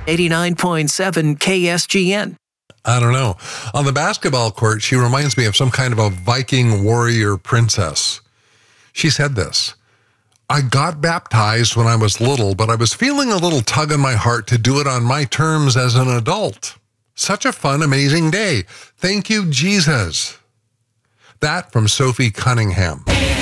89.7 KSGN. I don't know. On the basketball court, she reminds me of some kind of a Viking warrior princess. She said this: I got baptized when I was little, but I was feeling a little tug in my heart to do it on my terms as an adult. Such a fun, amazing day. Thank you, Jesus. That from Sophie Cunningham.